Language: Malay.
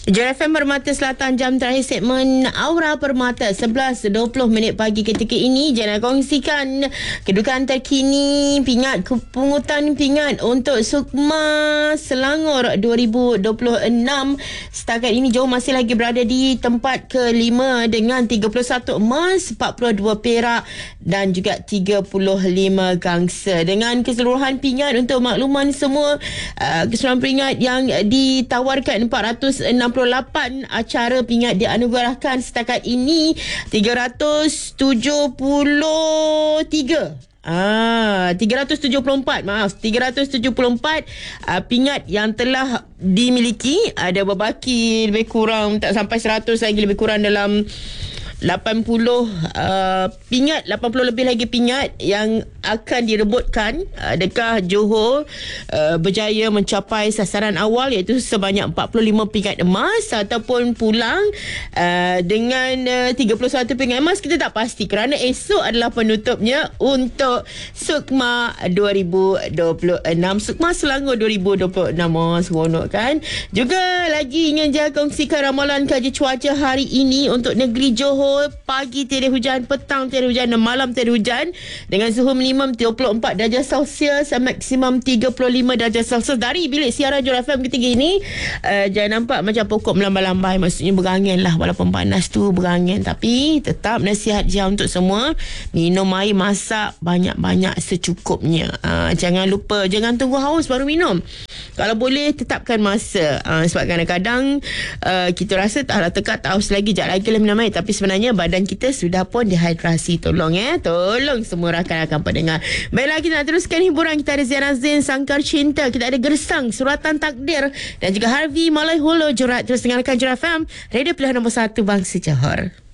JFM Permata Selatan, jam terakhir segmen Aura Permata 11.20 pagi ketika ini. Jangan kongsikan kedudukan terkini pingat kepungutan pingat untuk Sukma Selangor 2026. Setakat ini Johor masih lagi berada di tempat ke-5 dengan 31 emas, 42 perak dan juga 35 gangsa. Dengan keseluruhan pingat untuk makluman semua, keseluruhan pingat yang ditawarkan 468 acara pingat dianugerahkan setakat ini 374 pingat yang telah dimiliki. Ada berbaki lebih kurang tak sampai 100 lagi, lebih kurang dalam 80 pingat, 80 lebih lagi pingat yang akan direbutkan. Adakah Johor berjaya mencapai sasaran awal iaitu sebanyak 45 pingat emas ataupun pulang dengan 31 pingat emas? Kita tak pasti kerana esok adalah penutupnya untuk Sukma 2026, Sukma Selangor 2026. Seronok kan? Juga lagi ingin saya kongsikan ramalan kaji cuaca hari ini untuk negeri Johor. Pagi tiada hujan, petang tiada hujan dan malam tiada hujan dengan suhu minimum 24 darjah Celsius, maksimum 35 darjah Celsius. Dari bilik siaran Johor FM ketiga ini, jangan nampak macam pokok melambai-lambai, maksudnya berangin lah. Walaupun panas tu berangin, tapi tetap nasihat je untuk semua, minum air masak banyak-banyak secukupnya. Jangan lupa, jangan tunggu haus baru minum. Kalau boleh tetapkan masa, sebab kadang-kadang kita rasa tak haus lagi, sekejap lagi lah minum air, tapi sebenarnya badan kita sudah pun dehidrasi. Tolong tolong semua rakan-rakan pendengar. Baiklah, kita nak teruskan hiburan. Kita ada Ziana Zain, Sangkar Cinta, kita ada Gersang, Suratan Takdir dan juga Harvey Malaiholo Jorat. Terus dengarkan Johor FM, radio pilihan nombor 1 bangsa Johor.